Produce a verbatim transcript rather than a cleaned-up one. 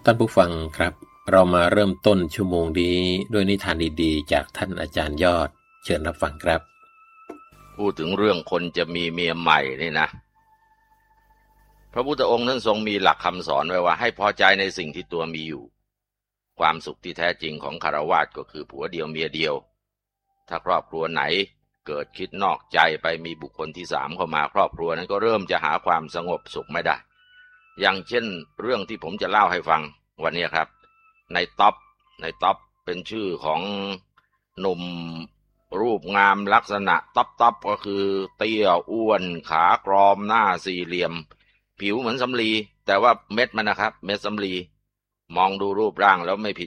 ท่านผู้ฟังครับเรามาเริ่มต้นชั่วโมงนี้ด้วยนิทานดีๆจากท่านอาจารย์ยอดเชิญรับฟังครับพูดถึงเรื่องคนจะมีเมียใหม่นี่นะพระพุทธองค์ท่านทรงมีหลักคำสอนไว้ว่าให้พอใจในสิ่งที่ตัวมีอยู่ความสุขที่แท้จริงของฆราวาสก็คือผัวเดียวเมียเดียวถ้าครอบครัวไหนเกิดคิดนอกใจไปมีบุคคลที่สามเข้ามาครอบครัวนั้นก็เริ่มจะหาความสงบสุขไม่ได้อย่างเช่นเรื่องที่ผมจะเล่าให้ฟังวันนี้ครับในต๊อปในต๊อปเป็นชื่อของหนุ่มรูปงามลักษณะต๊อปต๊อปก็คือเตี้ยอ้วนขากรอมหน้าสี่เหลี่ยมผิวเหมือนสำลีแต่ว่าเม็ดมันนะครับเม็ดสำลีมองดูรูปร่างแล้วไม่ผิด